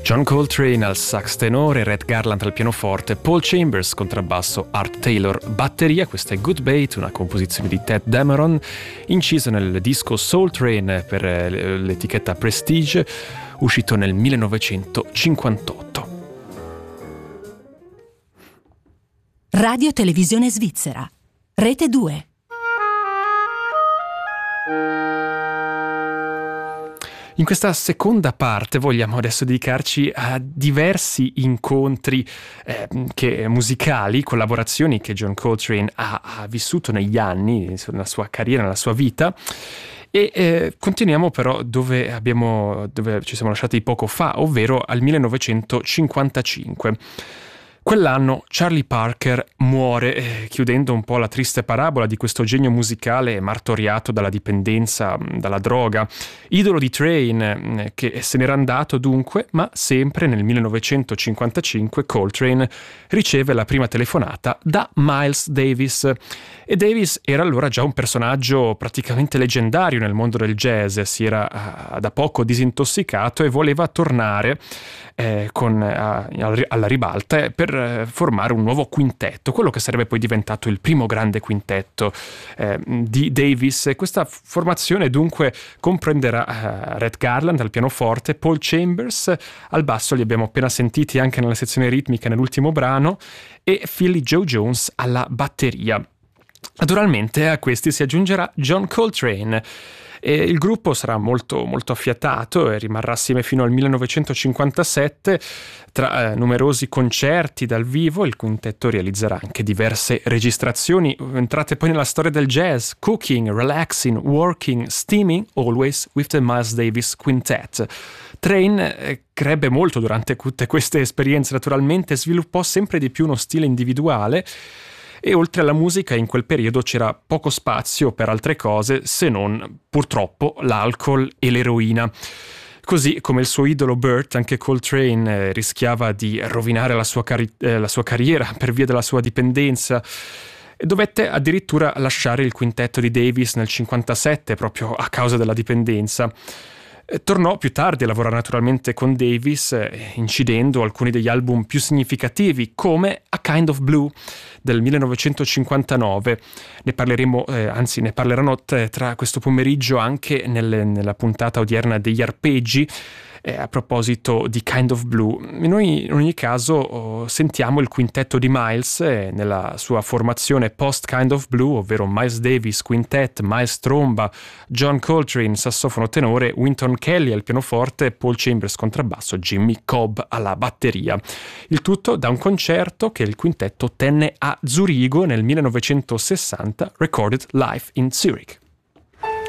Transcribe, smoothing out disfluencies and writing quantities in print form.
John Coltrane al sax tenore, Red Garland al pianoforte, Paul Chambers contrabbasso, Art Taylor batteria. Questa è Good Bait, una composizione di Ted Dameron, incisa nel disco Soul Train per l'etichetta Prestige, uscito nel 1958. Radio Televisione Svizzera, Rete 2. In questa seconda parte vogliamo adesso dedicarci a diversi incontri musicali, collaborazioni che John Coltrane ha vissuto negli anni, nella sua carriera, nella sua vita. E continuiamo però dove ci siamo lasciati poco fa, ovvero al 1955. Quell'anno Charlie Parker muore, chiudendo un po' la triste parabola di questo genio musicale martoriato dalla dipendenza dalla droga. Idolo di Train, che se n'era andato dunque, ma sempre nel 1955 Coltrane riceve la prima telefonata da Miles Davis. E Davis era allora già un personaggio praticamente leggendario nel mondo del jazz, si era da poco disintossicato e voleva tornare alla ribalta per formare un nuovo quintetto, quello che sarebbe poi diventato il primo grande quintetto di Davis. E questa formazione dunque comprenderà Red Garland al pianoforte, Paul Chambers al basso, li abbiamo appena sentiti anche nella sezione ritmica nell'ultimo brano, e Philly Joe Jones alla batteria. Naturalmente a questi si aggiungerà John Coltrane. E il gruppo sarà molto, molto affiatato e rimarrà assieme fino al 1957. Tra numerosi concerti dal vivo, il quintetto realizzerà anche diverse registrazioni entrate poi nella storia del jazz: Cooking, Relaxing, Working, Steaming, Always with the Miles Davis Quintet. Train crebbe molto durante tutte queste esperienze, naturalmente sviluppò sempre di più uno stile individuale. E oltre alla musica in quel periodo c'era poco spazio per altre cose se non, purtroppo, l'alcol e l'eroina. Così come il suo idolo Burt, anche Coltrane rischiava di rovinare la sua carriera per via della sua dipendenza. E dovette addirittura lasciare il quintetto di Davis nel 1957 proprio a causa della dipendenza. Tornò più tardi a lavorare naturalmente con Davis, incidendo alcuni degli album più significativi, come A Kind of Blue del 1959. Ne parleremo, ne parleranno tra questo pomeriggio anche nella puntata odierna degli arpeggi. A proposito di Kind of Blue, noi in ogni caso sentiamo il quintetto di Miles nella sua formazione post Kind of Blue, ovvero Miles Davis Quintet, Miles tromba, John Coltrane sassofono tenore, Wynton Kelly al pianoforte, Paul Chambers contrabbasso, Jimmy Cobb alla batteria. Il tutto da un concerto che il quintetto tenne a Zurigo nel 1960, recorded live in Zurich.